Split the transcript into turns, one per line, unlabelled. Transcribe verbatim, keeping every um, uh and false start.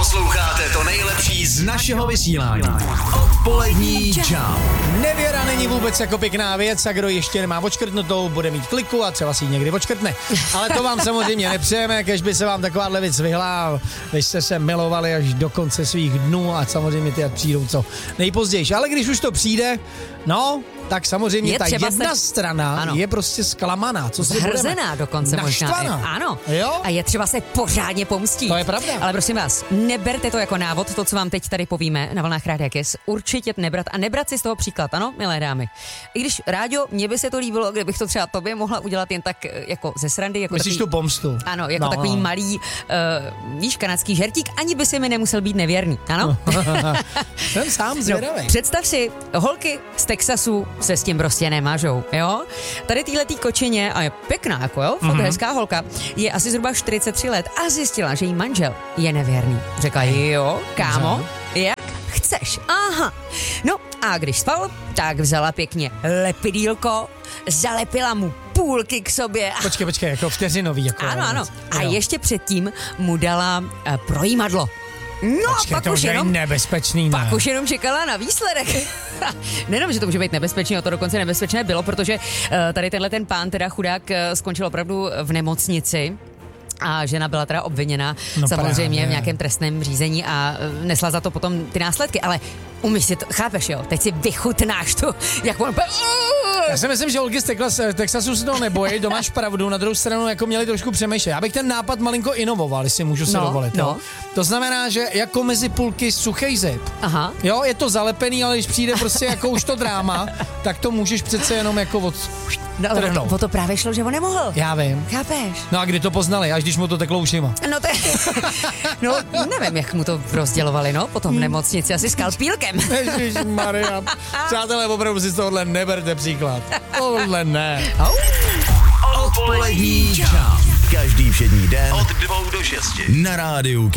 Posloucháte to nejlepší z našeho vysílání. Odpolední Jump.
Nevěra není vůbec jako pěkná věc a kdo ještě nemá odškrtnutou, bude mít kliku a třeba si ji někdy odškrtne. Ale to vám samozřejmě nepřejeme, kež by se vám takováhle věc vyhla, když jste se milovali až do konce svých dnů a samozřejmě ty přijdou co nejpozději. Ale když už to přijde, no, tak samozřejmě
je
ta jedna
se...
strana ano. je prostě zklamaná. Co si
Zhrzená dokonce možná. Ano.
Jo?
A je třeba se pořádně pomstít.
To je pravda.
Ale prosím vás, neberte to jako návod, to, co vám teď tady povíme na vlnách Rádia Kiss. Určitě nebrat a nebrat si z toho příklad, ano, milé dámy. I když, Ráďo, mně by se to líbilo, kdybych to třeba tobě mohla udělat jen tak jako ze srandy. Jako
Myslíš
takový,
tu pomstu?
Ano, jako
no,
takový
no.
malý, uh, víš, kanadský žertík, ani by si mi nemusel být nevěrný, ano?
Jsem sám zvědavý.
No, představ si, holky z Texasu se s tím prostě nemažou, jo? Tady týhletý kočině, a je pěkná, jako jo, fakt mm-hmm. hezká holka, je asi zhruba čtyřicet tři let a zjistila, že jí manžel je nevěrný. Řekla, jo, kámo, jak chceš, aha. No a když spal, tak vzala pěkně lepidýlko, zalepila mu půlky k sobě.
Počkej, počkej, jako vteřinový. Jako
ano, ano. A
jo.
ještě předtím mu dala uh, projímadlo. No,
Počkej,
pak
to
už
je
jenom,
nebezpečný, ne?
Pak už jenom čekala na výsledek. Nejenom, že to může být nebezpečné, to dokonce nebezpečné bylo, protože uh, tady tenhle ten pán, teda chudák, uh, skončil opravdu v nemocnici. A žena byla teda obviněna no samozřejmě právě. v nějakém trestném řízení a uh, nesla za to potom ty následky, ale umíš si to, chápeš jo, teď si vychutnáš tu, jak on...
Já si myslím, že holky z Texasu se toho nebojí, to máš pravdu, na druhou stranu jako měli trošku přemýšlet. Já bych ten nápad malinko inovoval, jestli můžu si
no,
dovolit.
No.
Jo? To znamená, že jako mezi půlky suchej zip. Aha. Jo, je to zalepený, ale když přijde prostě jako už to dráma, tak to můžeš přece jenom jako od...
No, ale to, o to právě šlo, že on nemohl.
Já vím.
Chápeš?
No a kdy to poznali, až když mu to teklo ušima.
No to je... No nevím, jak mu to rozdělovali, no, potom v nemocnici, asi skalpílkem.
Ježišmarja. Přátelé, opravdu si z tohohle neberte příklad. Tohle ne.
Odpolední Jump. Každý všední den od dvou do šesti na rádiu.